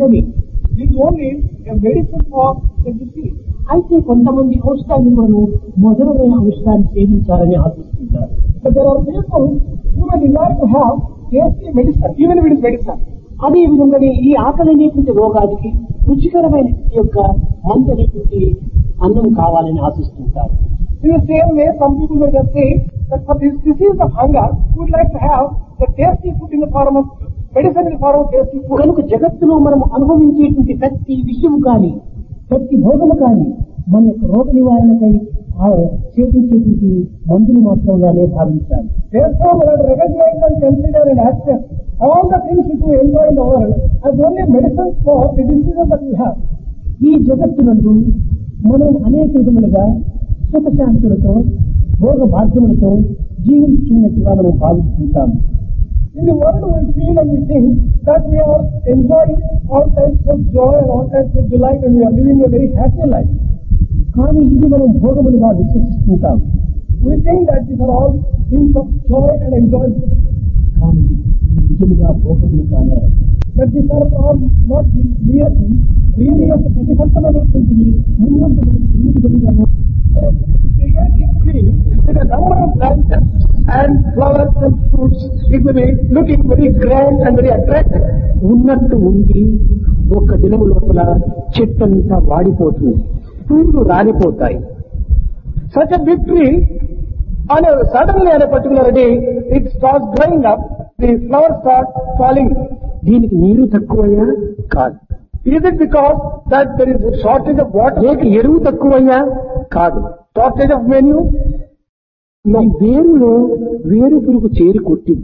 ఔషధమే. This is only a medicine for the disease. అయితే కొంతమంది ఔషధాన్ని మనము మధురమైన ఔషధాన్ని సేవించాలని ఆశిస్తుంటారు. But there are people who may desire to have tasty medicine, even if it is medicine. అదే విధంగానే ఈ ఆకలి అనేటువంటి రోగానికి రుచికరమైన యొక్క మందు అనేటువంటి అన్నం కావాలని ఆశిస్తుంటారు. In the same way, some people may just say that for this disease of hunger, we would like to have the tasty food in the form of medicine in the form of tasty food. కనుక జగత్తులో మనం అనుభవించేటువంటి ప్రతి విషయం కానీ ప్రతి భోగము కానీ మన యొక్క రోగ నివారణకై చేయించేటువంటి మందులు మాత్రంగానే భావించాలి. Therefore, we have to recognize and consider and accept all the things which we enjoy in the world as only medicines for the diseases that we have. ఈ జగత్తునందు మనం అనేక విధములుగా సుఖశాంతులతో భోగ భాగ్యములతో జీవించున్నట్టుగా మనం భావిస్తుంటాము. In the world, we feel and we think that we are enjoying all types of joy and all types of delight and we are living a very happy life. కానీ ఇది మనం భోగములుగా విశ్వసిస్తుంటాం. We think that these are all things of joy and enjoyment. కానీ నిజముగా భోగములు కానీ But these are all not really of the ప్రతిఫలమైనటువంటిది ముందు ఎన్ని విధములను tree with a number of branches and flowers and fruits. It will be looking very grand and very attractive. ఉన్నట్టు ఉండి ఒక దినము లోపల చెట్టంతా వాడిపోతుంది, పూలు రాలిపోతాయి. Such a big tree, suddenly on a particular day, it starts drying up, the flowers start falling. దీనికి నీరు తక్కువయ్యా కాదు. Is it because that there is a shortage of water? లేక ఎరువు తక్కువయ్యా కాదు. Shortage of manure? ఈ వేరులో వేరు పురుగు చేరి కొట్టింది.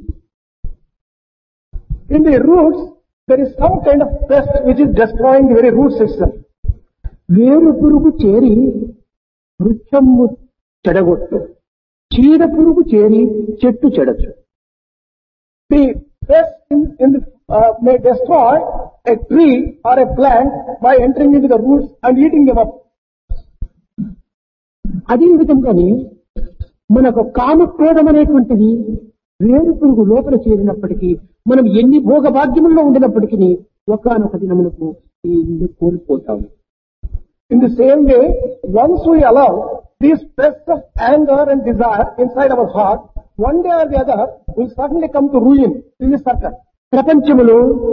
In the roots, there is some kind of pest which is destroying the very root system. వేరు పురుగు చేరి వృక్షము చెడగొట్టు, చీడ పురుగు చేరి చెట్టు చెడచ్చు. The pest may destroy a tree or a plant by entering into the roots and eating them up. అదే విధంగానే మనకు కామక్రోధం అనేటువంటిది వేరు పురుగు లోపల చేరినప్పటికీ మనం ఎన్ని భోగభాగ్యముల్లో ఉండినప్పటికీ ఒకానొక దినములకు ఈ కోల్పోతాము. In the same way, once we allow these pests of anger and desire inside our heart, one day or the other will certainly come to ruin. This is certain. ప్రపంచములో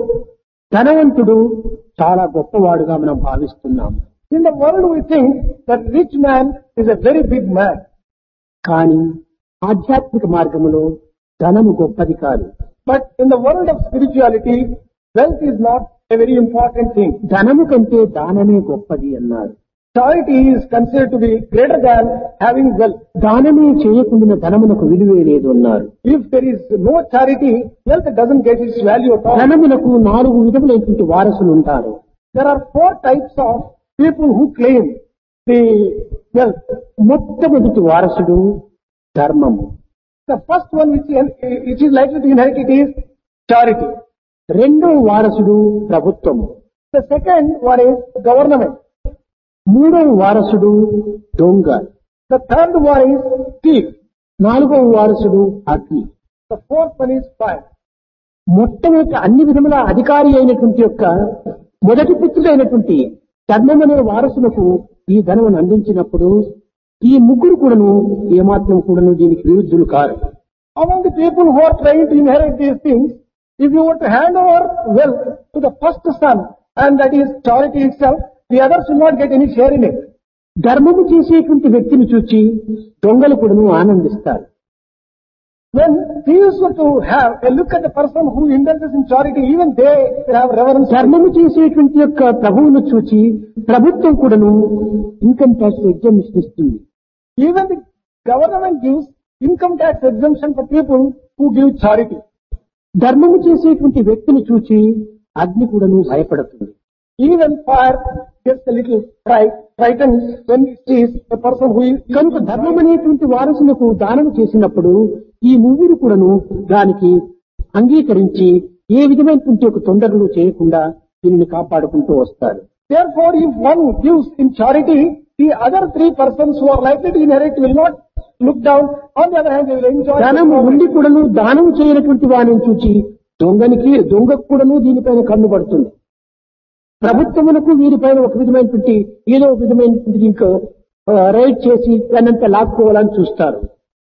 ధనవంతుడు చాలా గొప్పవాడుగా మనం భావిస్తున్నాము. In the world we think that rich man is a very big man. కానీ ఆధ్యాత్మిక మార్గములో ధనము గొప్పది కాదు. But in the world of spirituality, wealth is not a very important thing. ధనము కంటే దానమే గొప్పది అన్నారు. Charity is considered to be greater than having wealth. దానమే చేయకుండా ధనమునకు విలువే లేదు అన్నారు. If there is no charity, wealth doesn't get its value at all. ధనమునకు 4 విధములైనటువంటి వారసులు ఉంటారు. There are 4 types of people who claim the wealth. మొట్టమొదటి వారసుడు ధర్మము. The first one which is likely to inherit it is charity. రెండవ వారసుడు ప్రభుత్వము. The second one is government. మూడవ వారసుడు దొంగ. The third one is thief. నాలుగవ వారసుడు అగ్ని. The fourth one is fire. మొట్టమొదటి అన్ని విధముల అధికారి అయినటువంటి యొక్క మొదటి పుత్రుడైనటువంటి ధర్మం అనే వారసులకు ఈ ధనమును అందించినప్పుడు ఈ ముగ్గురు కూడాను ఏమాత్రం కూడాను దీనికి విరుద్ధులు car. Among the people who are trying to inherit these things, if you were to hand over wealth to the first son, and that is charity itself, the others will not get any share in it. ధర్మము చేసేటువంటి వ్యక్తిని చూచి దొంగలు కూడాను ఆనందిస్తారు. When thieves were to have a look at the person who indulges in charity, even they have reverence. ధర్మము చేసేటువంటి యొక్క ప్రభువును చూచి ప్రభుత్వం కూడాను ఇన్కమ్ ట్యాక్స్ ఎగ్జామిషన్ ఇస్తుంది. Even the government gives income tax exemption for people who give charity. ధర్మము చేసేటువంటి వ్యక్తిని చూచి అగ్ని కూడాను భయపడుతుంది. Even fire gets a little frightened when it sees a person who is. కనుక ధర్మం అనేటువంటి వారసులకు దానము చేసినప్పుడు ఈ ముగ్గురు కూడాను దానికి అంగీకరించి ఏ విధమైనటువంటి ఒక తొందరలు చేయకుండా దీనిని కాపాడుకుంటూ వస్తారు. Therefore, if one gives in charity, the other 3 persons who are likely to inherit will not look down. On the other hand, they will enjoy. ధనము ఉండి కూడాను దానము చేయనటువంటి వారిని చూచి దొంగకు కూడాను దీనిపైన కన్ను పడుతుంది. ప్రభుత్వములకు వీరిపైన ఒక విధమైనటువంటి ఏదో ఒక విధమైనటువంటి ఇంకో రైడ్ చేసి దాన్నంతా లాక్కోవాలని చూస్తారు.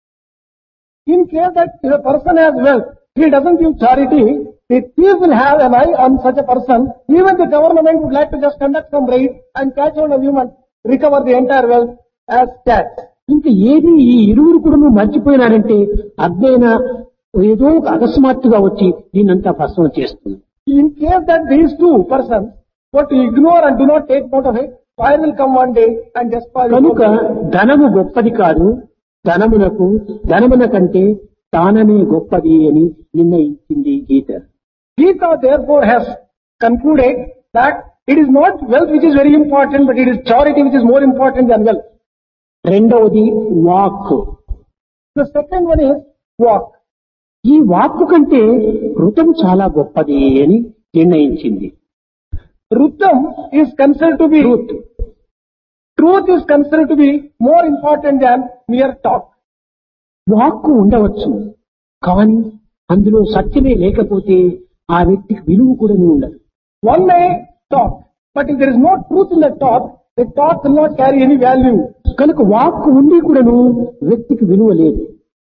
In case that the person has wealth, he doesn't give charity, the thief will have an eye on such a person. Even the government would like to just conduct some raid and catch hold of him and recover the entire wealth as tax. ఇంకా ఏది ఈ ఇరువురు కూడా మర్చిపోయినారంటే అగ్నైన ఏదో ఒక అకస్మాత్తుగా వచ్చి దీన్నంతా భస్మం చేస్తుంది. In case that these two persons were to ignore and do not take note of it, fire will come one day and destroy the కనుక whole. ధనము గొప్పది కాదు, ధనమున కంటే దానమే గొప్పది అని నిర్ణయించింది గీత. Gita therefore has concluded that it is not wealth which is very important, but it is charity which is more important than wealth. రెండవది walk. The second one is walk. ఈ వాక్కు కంటే ఋతం చాలా గొప్పది అని నిర్ణయించింది. Rutam is considered to be truth is considered to be more important than mere talk. వాక్కు ఉండవచ్చు, కానీ అందులో సత్యమే లేకపోతే ఆ వ్యక్తికి విలువ కూడా ఉండదు. One may talk, but if there is no truth in the talk will not carry any value. కనుక వాక్కు ఉండి కూడాను వ్యక్తికి విలువ లేదు.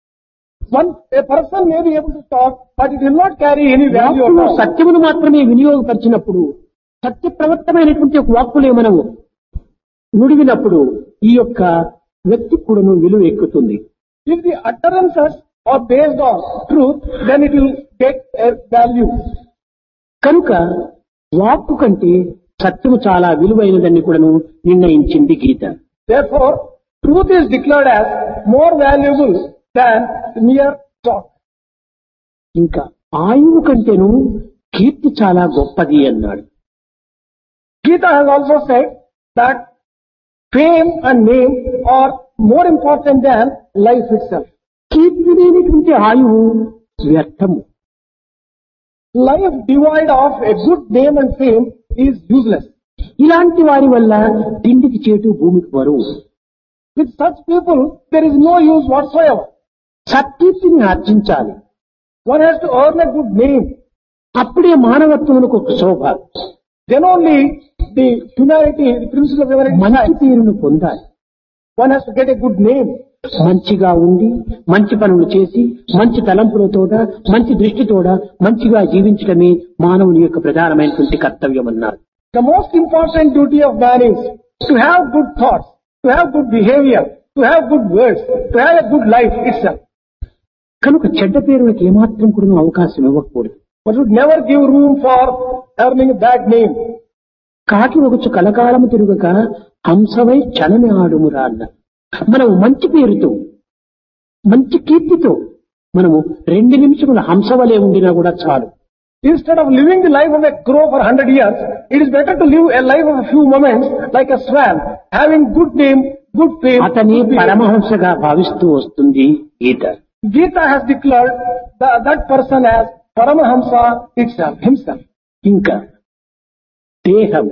A person may be able to talk, but it will not carry any value at వాక్కులో all. సత్యమును మాత్రమే వినియోగపరిచినప్పుడు, సత్య ప్రవర్తమైనటువంటి ఒక వాక్కులే మనము నుడివినప్పుడు ఈ యొక్క వ్యక్తి కూడాను విలువ ఎక్కుతుంది. If the utterances are based on truth, then it will get a value. కనుక వాక్కు కంటే సత్యము చాలా విలువైనదని కూడాను నిర్ణయించింది గీత. Therefore, truth is declared as more valuable than mere talk. ఇంకా ఆయువు కంటేను కీర్తి చాలా గొప్పది అన్నాడు. Gita has also said that fame and name are more important than life itself. కీర్తి లేనిటువంటి ఆయువు వ్యర్థము. Life devoid of a good name and fame is useless. ఇలాంటి వారి వల్ల తిండికి చేటు భూమికి బరువు. With such people, there is no use whatsoever. సత్కీర్తిని ఆర్జించాలి. One has to earn a good name. అప్పుడే మానవత్వమునకు ఒక శోభ. Then only the humanity, the principle of humanity, మంచి పేరును పొందాలి. one has to get a good name. మంచిగా ఉండి మంచి పనులు చేసి మంచి తలంపులతోడ మంచి దృష్టితోడ మంచిగా జీవించడమే మానవుని యొక్క ప్రధానమైనటువంటి కర్తవ్యం అన్నారు. The most important duty of man is to have good thoughts, to have good behavior, to have good words, to have a good life itself. కనుక చెడ్డ పేరులకు ఏమాత్రం కూడా అవకాశం ఇవ్వకూడదు. But should never give room for earning a bad name. కాకి ఒకచు కలకాలము తిరుగక హంసవై క్షణమే ఆడుమురా అన్న. మనం మంచి పేరుతో మంచి కీర్తితో మనము 2 నిమిషముల హంసవలే ఉండినా కూడా చాలు. Instead of living the life of a crow for 100 years, it is better to live a life of a few moments like a swan, having good name, good fame. అతని పరమహంసగా భావిస్తూ వస్తుంది గీత. Gita has declared that person as Paramahamsa itself, himself. ఇంకా దేహం,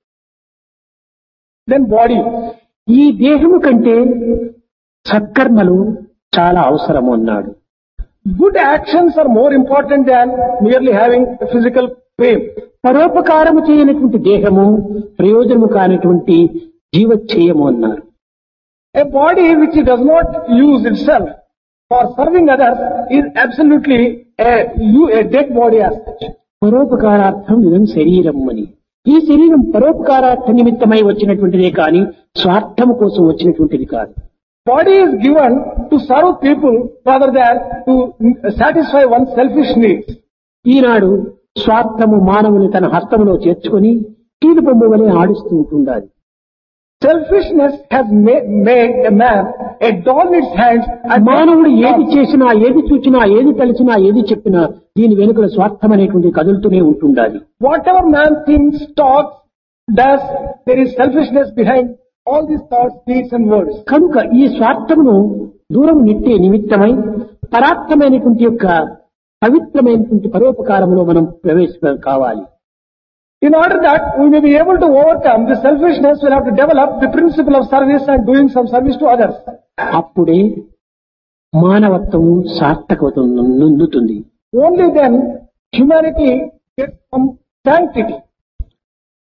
Then body. ఈ దేహము కంటే సత్కర్మలు చాలా అవసరము అన్నాడు. Good actions are more important than merely having a physical frame. పరోపకారము చేయనటువంటి దేహము ప్రయోజనము కానటువంటి జీవచ్ఛేయము అన్నారు. A body which does not use itself for serving others is absolutely a dead body as such. పరోపకారార్థం ఇదం శరీరం అని. ఈ శరీరం పరోపకారార్థ నిమిత్తమై వచ్చినటువంటిదే కాని స్వార్థము కోసం వచ్చినటువంటిది కాదు. Body is given to serve people rather than to satisfy one's selfish needs. ఈనాడు స్వార్థము మానవుని తన హస్తములో చేర్చుకొని కీలు బొమ్మ వలె ఆడిస్తూ ఉంటుండాలి. Selfishness has made a man a doll in its hands. And మానవుడు ఏది చేసినా, ఏది చూచినా, ఏది తలిచినా, ఏది చెప్పినా దీని వెనుకల స్వార్థం అనేటువంటి కదులుతూనే ఉంటుండాలి. Whatever man thinks, talks, does, there is selfishness behind all these thoughts, deeds and words. కనుక ఈ స్వార్థమును దూరం నెట్టే నిమిత్తమై పరాత్మమైనటువంటి యొక్క పవిత్రమైనటువంటి పరోపకారంలో మనం ప్రవేశం కావాలి. In order that we may be able to overcome the selfishness, we'll have to develop the principle of service and doing some service to others. అప్పుడే మానవత్వము సార్థకత నొందుతుంది. Only then humanity gets some sanctity.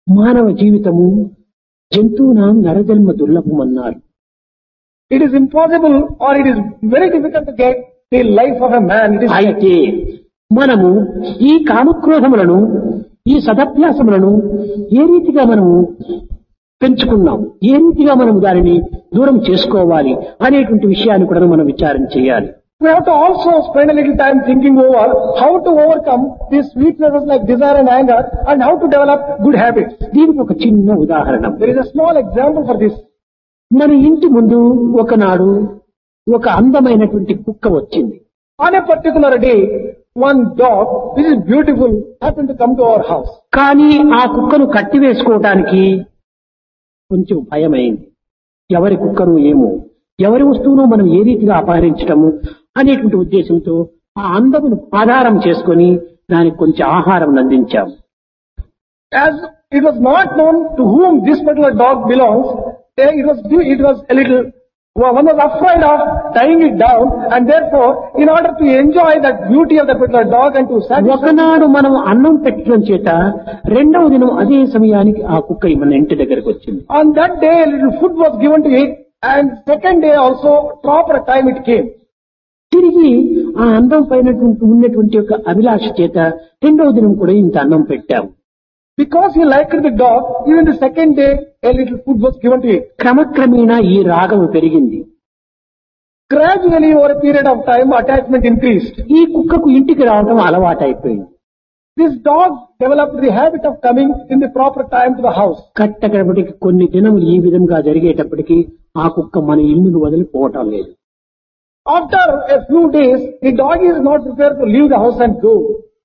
మానవ జీవితము జంతువునాం నరజన్మ దుర్లభమన్నారు. It is impossible or it is very difficult to get the life of a man. It is అయితే మనము ఈ కామక్రోధములను ఈ సదభ్యాసములను ఏ రీతిగా మనము పెంచుకున్నాం, ఏ రీతిగా మనము దానిని దూరం చేసుకోవాలి అనేటువంటి విషయాన్ని కూడా మనం విచారణ చేయాలి. We have to also spend a little time thinking over how to overcome these weaknesses like desire and anger and how to develop good habits. దీనికి ఒక చిన్న ఉదాహరణ. There is a small example for this. మన ఇంటి ముందు ఒకనాడు ఒక అందమైనటువంటి కుక్క వచ్చింది. On a particular day, one dog, which is beautiful, happened to come to our house. కానీ ఆ కుక్కను కట్టివేసుకోవటానికి కొంచెం భయమైంది. ఎవరి కుక్కను ఏమో, ఎవరి వస్తువును మనం ఏ రీతిగా అపహరించటము అనేటువంటి ఉద్దేశంతో ఆ అందమును ఆధారం చేసుకొని దానికి కొంచెం ఆహారం అందించాం. As it was not known to whom this particular dog belongs, it was a little, one was afraid of tying it down, and therefore, in order to enjoy that beauty of that particular dog and to satisfy, ఒకనాడు మనం అన్నం పెట్టడం చేత రెండవ దినం అదే సమయానికి ఆ కుక్క మన ఇంటి దగ్గరకు వచ్చింది. on that day a little food was given to it, and second day also proper time it came. తిరిగి ఆ అందం పైన ఉన్నటువంటి యొక్క అభిలాష చేత రెండవ దినం కూడా ఇంత అన్నం పెట్టాం. Because he liked the dog, even the second day a little food was given to it. క్రమక్రమేణా ఈ రాగము పెరిగింది. Gradually over a period of time attachment increased. ఈ కుక్కకు ఇంటికి రావడం అలవాటైపోయింది. This dog developed the habit of coming in the proper time to the house. కట్టకడపటికి కొన్ని దినములు ఈ విధంగా జరిగేటప్పటికి ఆ కుక్క మన ఇల్లును వదిలిపోవటం లేదు. After a few days, the dog is not prepared to leave the house and go.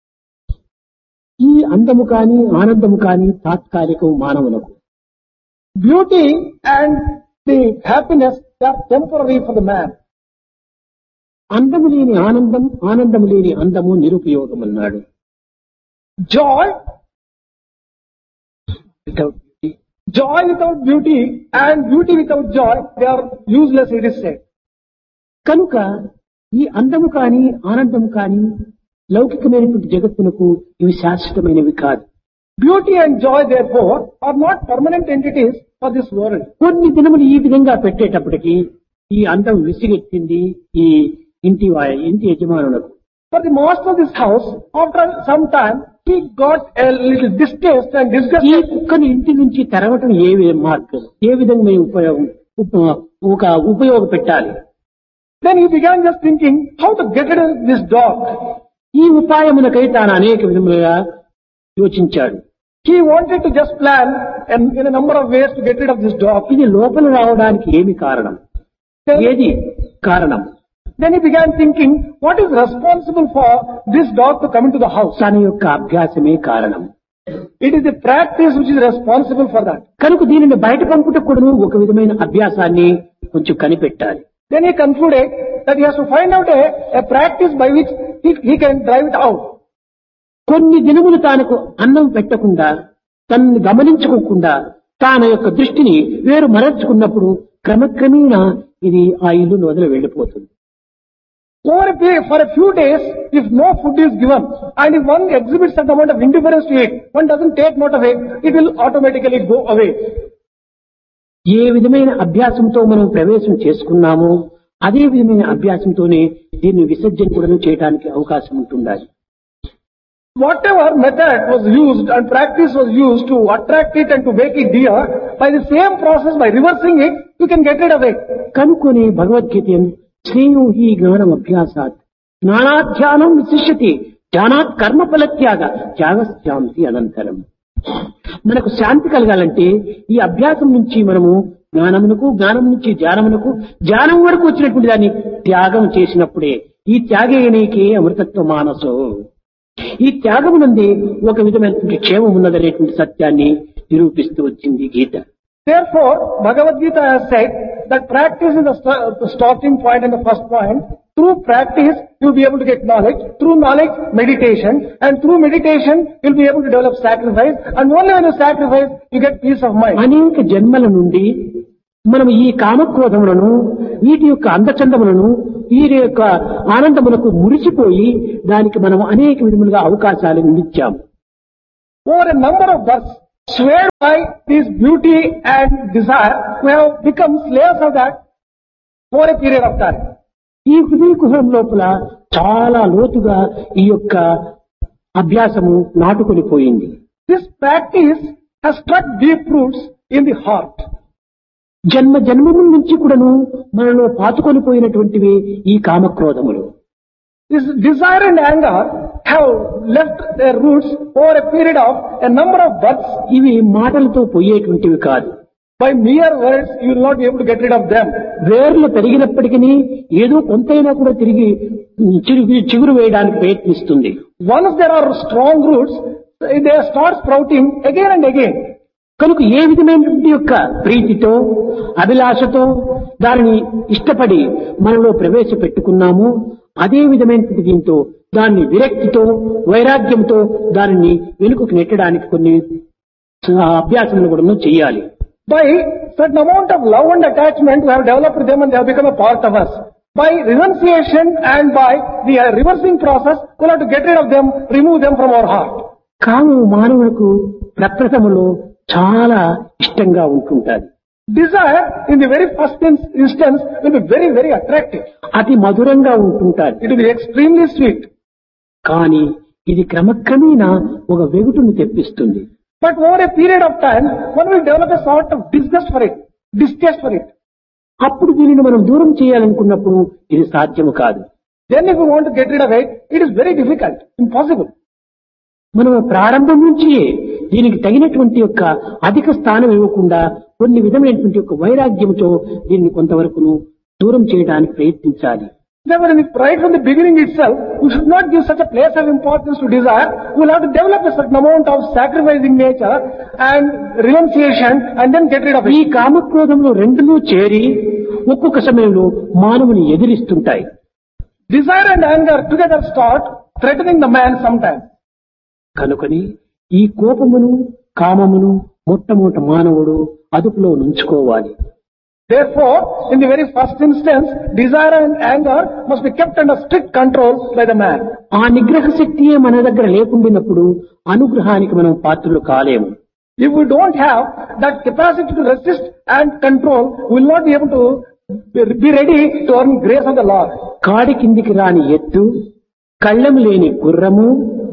ఈ అందము కాని ఆనందము కాని తాత్కాలికం మానవులకు. Beauty and the happiness are temporary for the man. అందము లేని ఆనందం, ఆనందము లేని అందము నిరుపయోగం అన్నాడు. Joy without beauty and beauty without joy, they are useless, it is said. కనుక ఈ అందము కాని ఆనందము కాని లౌకికమైనటువంటి జగత్తునకు ఇవి శాశ్వతమైనవి కాదు. Beauty and joy, therefore, are not permanent entities for this world. కొన్ని దినములు ఈ విధంగా పెట్టేటప్పటికి ఈ అందం విసిగెత్తింది ఈ ఇంటి యజమానులకు. For the master of this house, after some time, he got a little distaste and ఈ disgusted. కుక్కను ఇంటి నుంచి తరవటం ఏ మార్గం, ఏ విధంగా ఉపయోగపెట్టాలి. Then he began just thinking how to get rid of this dog. ఈ ఉపాయమునకై తాను అనేక విధములుగా యోచించాడు. He wanted to just plan in a number of ways to get rid of this dog. ఇది లోపల రావడానికి ఏమి కారణం, ఏది కారణం? Then he began thinking, what is responsible for this dog to come into the house? తన యొక్క అభ్యాసమే కారణం. It is the practice which is responsible for that. కనుక దీనిని బయట పంపుటకు కూడా ఒక విధమైన అభ్యాసాన్ని కొంచెం కనిపెట్టాలి. Then he concluded that he has to find out a practice by which he can drive it out. కొన్ని దినములు తానకు అన్నం పెట్టకుండా, తనని గమనించుకోకుండా తాన యొక్క దృష్టిని వేరు మరల్చుకున్నప్పుడు క్రమక్రమేణా ఇది ఆ ఇల్లును వదిలి వెళ్లిపోతుంది. For a few days, if no food is given, and if one exhibits certain amount of indifference to it, one doesn't take note of it, it will automatically go away. ఏ విధమైన అభ్యాసంతో మనం ప్రవేశం చేసుకున్నామో అదే విధమైన అభ్యాసంతోనే దీన్ని విసర్జన కూడా చేయడానికి అవకాశం ఉంటుండాలి. Whatever method was used and practice was used to attract it and to make it dear, by the same process, by reversing it, you can get rid of it. కనుకొని Bhagavad Gita శ్రేయో హి జ్ఞానం అభ్యాసాత్ జ్ఞానాధ్యానం విశిష్యతి జ్ఞానాత్ కర్మఫల త్యాగశాంతి అనంతరం. మనకు శాంతి కలగాలంటే ఈ అభ్యాసం నుంచి మనము జ్ఞానమునకు, జ్ఞానం నుంచి ధ్యానమునకు, ధ్యానం వరకు వచ్చినటువంటి దాన్ని త్యాగం చేసినప్పుడే ఈ త్యాగేనీకే అమృతత్వ మానసో. ఈ త్యాగమునందే ఒక విధమైనటువంటి క్షేమం ఉన్నదనేటువంటి సత్యాన్ని నిరూపిస్తూ వచ్చింది గీత. Therefore, Bhagavad Gita has said that practice is the starting point and the first point. Through practice, you'll be able to get knowledge. Through knowledge, meditation. And through meditation, you'll be able to develop sacrifice. And only when you sacrifice, you get peace of mind. అనేక జన్మల నుండి మనం ఈ కామక్రోధములను, వీటి యొక్క అందచందములను, వీరి యొక్క ఆనందములకు మురిసిపోయి దానికి మనం అనేక విధములుగా అవకాశాలు ఇచ్చాము. Over a number of births, swayed by this beauty and desire, we have become slaves of that for a period of time. ఈ హృదయ కుహరం లోపల చాలా లోతుగా ఈ యొక్క అభ్యాసము నాటుకొని పోయింది. This practice has struck deep roots in the heart. జన్మ జన్మముల నుంచి కూడాను మనలో పాతుకొని పోయినటువంటివి ఈ కామక్రోధములు. This desire and anger have left their roots over a period of a number of births. ఇవి మాటలతో పోయేటువంటివి కాదు. By mere words, you will not be able to get rid of them. వేర్లు పెరిగినప్పటికీ ఏదో కొంతైనా కూడా తిరిగి చిగురు వేయడానికి ప్రయత్నిస్తుంది. Once there are strong roots, they start sprouting again and again. కనుక ఏ విధమైనటువంటి యొక్క ప్రీతితో అభిలాషతో దానిని ఇష్టపడి మనలో ప్రవేశపెట్టుకున్నామో అదే విధమైనటువంటి దీంతో దాన్ని విరక్తితో వైరాగ్యంతో దానిని వెనుకకు నెట్టడానికి కొన్ని అభ్యాసములు కూడా చేయాలి. By certain amount of love and attachment, we have developed them and they have become a part of us. By renunciation and by the reversing process, we have to get rid of them, remove them from our heart. కాము మానవులకు ప్రప్రథములో చాలా ఇష్టంగా ఉంటుంటాది. Desire, in the very first instance, will be very, very attractive. అతి మధురంగా ఉంటుంటాది. It will be extremely sweet. కానీ ఇది క్రమక్రమేణా ఒక వెగుటును తెప్పిస్తుంది. But over a period of time, one will develop a sort of disgust for it, distaste for it. అప్పుడు దీనిని మనం దూరం చేయాలనుకున్నప్పుడు ఇది సాధ్యము కాదు. Then if we want to get rid of it, it is very difficult, impossible. మనం ప్రారంభం నుంచి దీనికి తగినటువంటి యొక్క అధిక స్థానం ఇవ్వకుండా కొన్ని విధమైనటువంటి యొక్క వైరాగ్యంతో దీన్ని కొంతవరకు దూరం చేయడానికి ప్రయత్నించాలి. Therefore, right from the beginning itself, we should not give such a place of importance to desire. We will have to develop a certain amount of sacrificing nature and renunciation and then get rid of ఈ it. కామక్రోధంలో రెండును చేరి ఒక్కొక్క సమయంలో మానవుని ఎదిరిస్తుంటాయి. Desire and anger together start threatening the man sometimes. కనుకని ఈ కోపమును కామమును మొట్టమొదట మానవుడు అదుపులో ఉంచుకోవాలి. Therefore, in the very first instance, desire and anger must be kept under strict control by the man. ఆ నిగ్రహ శక్తియే మన దగ్గర లేకుండినప్పుడు అనుగ్రహానికి మనం పాత్రలు కాలేము. If we don't have that capacity to resist and control, we will not be able to be ready to earn grace of the Lord. కాడి కిందికి రాని ఎత్తు, కళ్ళెము లేని గుర్రము,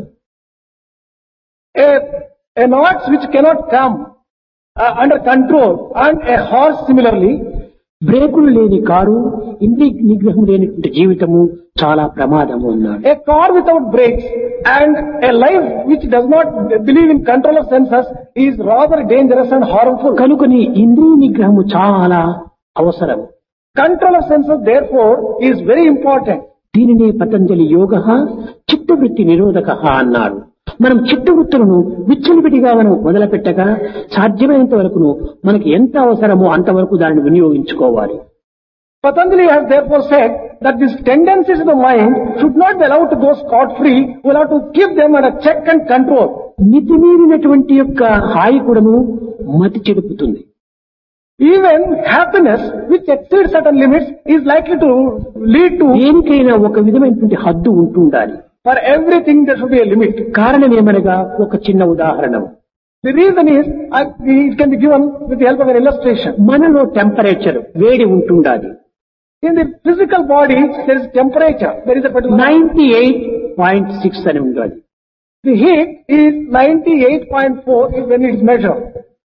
An ox which cannot come under control and a horse similarly, బ్రేకులు లేని car, ఇంద్రియ నిగ్రహం లేనటువంటి జీవితము చాలా ప్రమాదము అన్నాడు. a car without brakes and a life which does not believe in control of senses is rather dangerous and harmful. కనుకని ఇంద్రియ నిగ్రహము చాలా అవసరం. Control of senses therefore is very important. దీనినే పతంజలి యోగ చిత్తవృత్తి నిరోధక అన్నాడు. మనం చిత్తవృత్తులను విచ్చలవిడిగా మనం మొదలుపెట్టగా సాధ్యమైనంత వరకును మనకి ఎంత అవసరమో అంతవరకు దానిని వినియోగించుకోవాలి. Patanjali has therefore said that these tendencies of the mind should not be allowed to go scot-free. We will have to keep them under check and control. మితిమీరినటువంటి యొక్క హాయి కూడాను మతి చెడుపుతుంది. Even happiness which exceeds certain limits is likely to lead to. దేనికైనా ఒక విధమైనటువంటి హద్దు ఉంటుండాలి. For everything there should be a limit. కారణం ఏమనగా ఒక చిన్న ఉదాహరణ. The reason is, it can be given with the help of an illustration. మనలో టెంపరేచర్ వేడి ఉంటుండాలి. In the physical body, there is temperature. There is a particular 98.6 అని ఉండాలి. The heat is 98.4 when it is measured.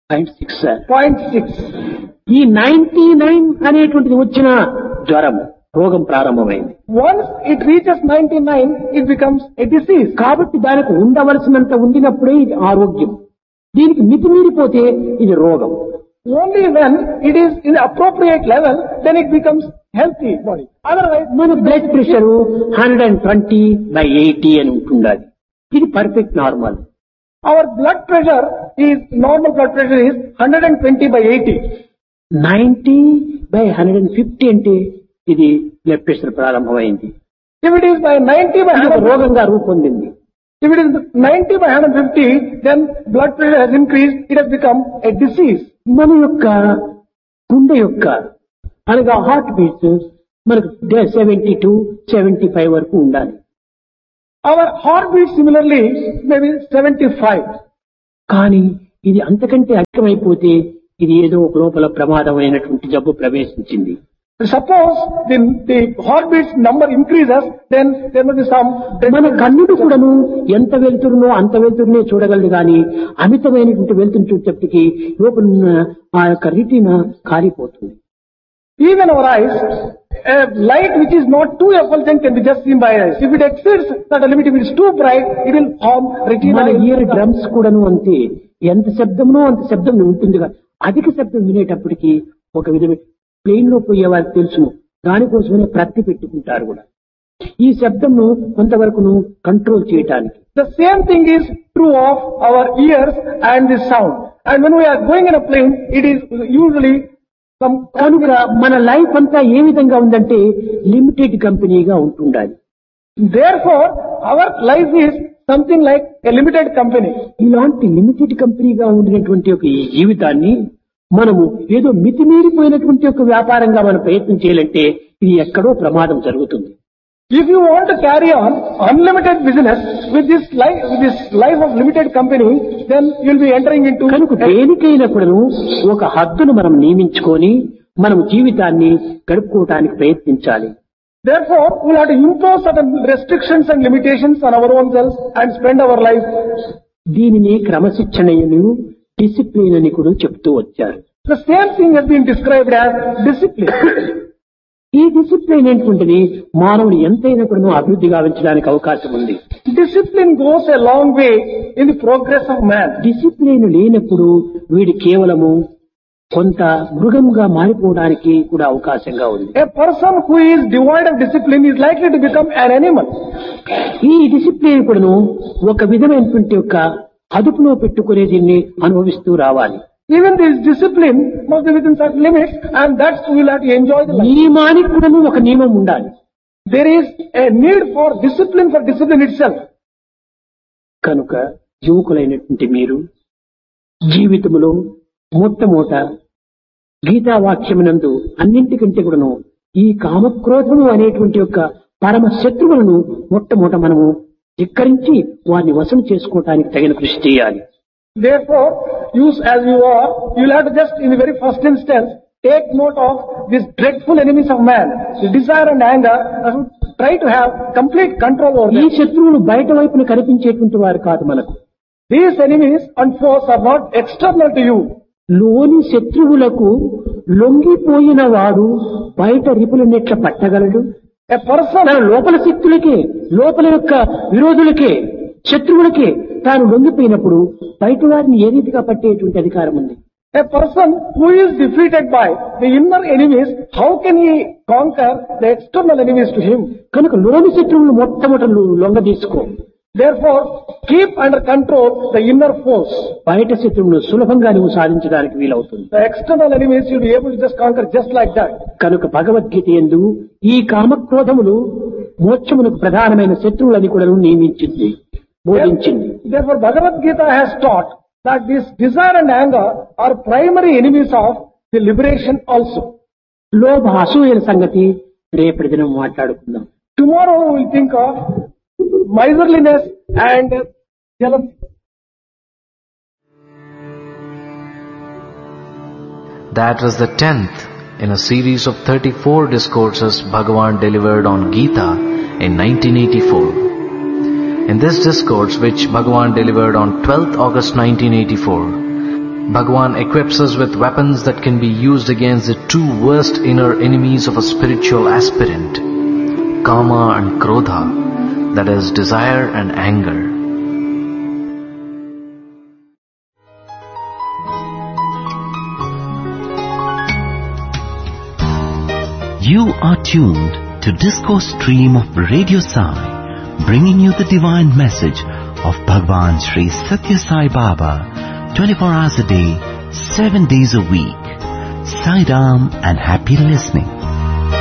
0.6. ఈ 99 అనేటువంటిది వచ్చిన జ్వరం రోగం ప్రారంభమైంది. Once it reaches 99, it becomes a disease. కాబట్టి దానికి ఉండవలసినంత ఉండినప్పుడే ఇది ఆరోగ్యం. దీనికి మితిమీరిపోతే ఇది రోగం. Only when it is in the appropriate level, then it becomes healthy body. Otherwise, మన బ్లడ్ ప్రెషర్ 120/80 అని ఉంటుండాలి. ఇది perfect normal. our blood pressure is, normal blood pressure is 120/80. 90/150 అంటే ఇది బ్లడ్ ప్రెషర్ ప్రారంభమైంది. If it is by 90/100, రోగంగా రూపొందింది. if it is 90/150, then blood pressure has increased. It has become a disease. మన యొక్క గుండె యొక్క అనగా హార్ట్ బీట్స్ మనకు 72-75 వరకు ఉండాలి. Our heartbeat similarly may be 75. కానీ ఇది అంతకంటే అధికమైపోతే ఇది ఏదో ఒక లోపల ప్రమాదమైనటువంటి జబ్బు ప్రవేశించింది. Suppose the heartbeats number increases, then there must be some... మన కన్నుడు కూడాను ఎంత వెలుతురునో అంత వెలుతురునే చూడగలదు గాని అమితమైనటువంటి వెలుతురు చూసేటప్పటికి లోపల ఉన్న ఆ యొక్క రెటీనా కాలిపోతుంది. Even our eyes, a light which is not too effulgent can be just seen by eyes. If it exceeds certain limit, if it is too bright, it will harm retina. మన year drums కూడాను అంతే, ఎంత శబ్దమునో అంత శబ్దం ఉంటుంది. అధిక శబ్దం వినేటప్పటికి ఒక విధమైన ప్లేన్ లో పోయే వారికి తెలుసును, దానికోసమే ప్రతి పెట్టుకుంటారు కూడా ఈ శబ్దంను కొంతవరకును కంట్రోల్ చేయటానికి. The same thing is true of our ears and the sound. And when we are going in a plane, it is usually కనుక మన లైఫ్ అంతా ఏ విధంగా ఉందంటే లిమిటెడ్ కంపెనీగా ఉంటుండాలి. Therefore, our life is something like a limited company. ఇలాంటి limited కంపెనీగా ఉండినటువంటి ఒక ఈ జీవితాన్ని మనము ఏదో మితిమీరిపోయినటువంటి ఒక వ్యాపారంగా మనం ప్రయత్నం చేయాలంటే ఇది ఎక్కడో ప్రమాదం జరుగుతుంది. If you want to carry on unlimited business with this life of limited company, then you will be entering into... కనుక దేనికైనా కూడా ఒక హద్దును మనం నియమించుకొని మనం జీవితాన్ని గడుపుకోవడానికి ప్రయత్నించాలి. Therefore, we will have to impose certain restrictions and limitations on our own selves and spend our life. దీనిని క్రమశిక్షణను discipline అని కూడా చెప్తూ వచ్చారు. The same thing has been described as discipline. ఈ డిసిప్లిన్ ఏంటంటే మానవుడు ఎంతైనా కూడా అభివృద్ధి గావించడానికి అవకాశం ఉంది. Discipline goes a long way in the progress of man. Discipline లేనప్పుడు వీడు కేవలము కొంత మృగంగా మారిపోవడానికి కూడా అవకాశంగా ఉంది. A person who is devoid of discipline is likely to become an animal. ఈ డిసిప్లిన్ కూడాను ఒక విధమైనటువంటి యొక్క అదుపులో పెట్టుకునే దీన్ని అనుభవిస్తూ రావాలి. Even this discipline must be within certain limits, and that's we will have to enjoy the life. నియమానికి కూడాను ఒక నియమం ఉండాలి. There is a need for discipline itself. కనుక యువకులైనటువంటి మీరు జీవితంలో మొట్టమొదట గీతావాక్యమునందు అన్నింటికంటే కూడాను ఈ కామక్రోధము అనేటువంటి యొక్క పరమ శత్రువులను మొట్టమొదట మనము ధిక్కరించి వారిని వశం చేసుకోవటానికి తగిన కృషి చేయాలి. Therefore, use as you are, you will have to just in the very first instance take note of these dreadful enemies of man, the desire and anger, and try to have complete control over them. ఈ శత్రువులు బయట వైపున కనిపించేటువంటి వారు కాదు మనకు. These enemies and foes are not external to you. లోని శత్రువులకు లొంగిపోయిన వాడు బయట రిపులనెట్ల పట్టగలడు. A person తన లోపల శక్తులకే, లోపల యొక్క విరోధులకే, శత్రువులకే తాను లొంగిపోయినప్పుడు బయట వారిని ఏ రీతిగా పట్టేటువంటి అధికారం ఉంది. A person who is defeated by the inner enemies, how can he conquer the external enemies to him? కనుక లోని శత్రువులు మొట్టమొదట లొంగ తీసుకో. Therefore, keep under control the inner force. బయట శత్రువును సులభంగా నువ్వు సాధించడానికి వీలవుతుంది. The external enemies you'll be able to just conquer just like that. కనుక భగవద్గీత యందు ఈ కామక్రోధములు మోక్షమునకు ప్రధానమైన శత్రువులని కూడా నియమించింది, బోధించింది. Therefore, Bhagavad Gita has taught that this desire and anger are primary enemies of the liberation also. లోభ అసూయల సంగతి రేపటి దినం మాట్లాడుకుందాం. Tomorrow we will think of miserliness and jealousy. That was the 10th in a series of 34 discourses Bhagavan delivered on Gita in 1984. In this discourse, which Bhagavan delivered on 12th August 1984, Bhagavan equips us with weapons that can be used against the two worst inner enemies of a spiritual aspirant, Kama and Krodha, that is, desire and anger. You are tuned to Discourse Stream of Radio Sai, bringing you the divine message of Bhagwan Sri Satya Sai Baba, 24 hours a day, 7 days a week. Sai Ram and happy listening.